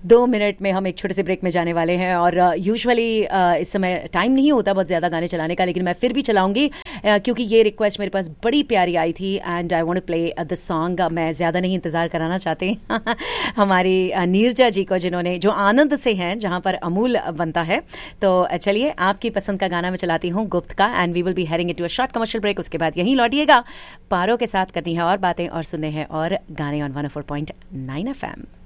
2 minute में हम एक छोटे से ब्रेक में जाने वाले हैं और यूजुअली इस समय टाइम नहीं होता बहुत ज़्यादा गाने चलाने का, लेकिन मैं फिर भी चलाऊंगी क्योंकि ये रिक्वेस्ट मेरे पास बड़ी प्यारी आई थी and I want to play the song. मैं ज़्यादा नहीं इंतज़ार कराना चाहती हमारी नीरजा जी को, जिन्होंने जो आनंद से हैं जहाँ पर अमूल बनता है। तो चलिए आपकी पसंद का गाना मैं चलाती हूँ, गुप्त का, and we will be heading into a short commercial break. उसके बाद यहीं लौटिएगा, पारो के साथ करनी है और बातें और सुनने हैं और गाने ऑन 104.9 FM।